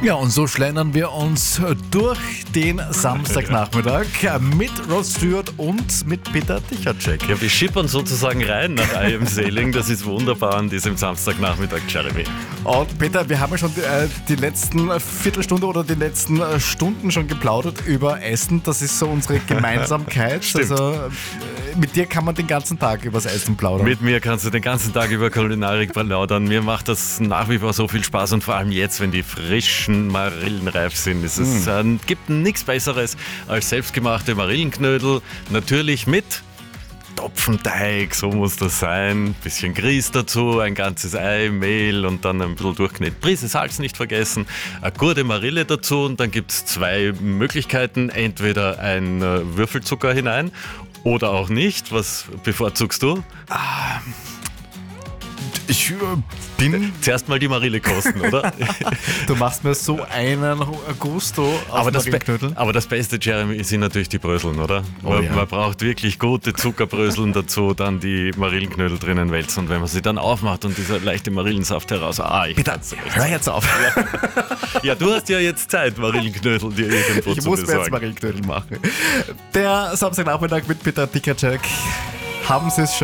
Ja, und so schlendern wir uns durch den Samstagnachmittag mit Rod Stewart und mit Peter Tichatschek. Ja, wir schippern sozusagen rein nach I Am Sailing. Das ist wunderbar an diesem Samstagnachmittag, Jeremy. Und Peter, wir haben ja schon die letzten Viertelstunde oder die letzten Stunden schon geplaudert über Essen. Das ist so unsere Gemeinsamkeit. Also mit dir kann man den ganzen Tag über das Essen plaudern. Mit mir kannst du den ganzen Tag über Kulinarik plaudern. Mir macht das nach wie vor so viel Spaß und vor allem jetzt, wenn die frischen Marillen reif sind. Es gibt nichts Besseres als selbstgemachte Marillenknödel. Natürlich mit Topfenteig, so muss das sein. Bisschen Grieß dazu, ein ganzes Ei, Mehl und dann ein bisschen durchgenäht. Prise Salz nicht vergessen, eine gute Marille dazu und dann gibt es zwei Möglichkeiten. Entweder ein Würfelzucker hinein oder auch nicht. Was bevorzugst du? Ich bin... Zuerst mal die Marille kosten, oder? Du machst mir so einen Gusto auf Marillenknödel. Aber das Beste, Jeremy, sind natürlich die Bröseln, oder? Man braucht wirklich gute Zuckerbröseln dazu, dann die Marillenknödel drinnen wälzen und wenn man sie dann aufmacht und dieser leichte Marillensaft heraus... Bitte, hör jetzt auf. Ja, du hast ja jetzt Zeit, Marillenknödel dir irgendwo Ich zu muss mir jetzt besorgen. Marillenknödel machen. Der Samstagnachmittag mit Peter Tichatschek. Haben Sie es schon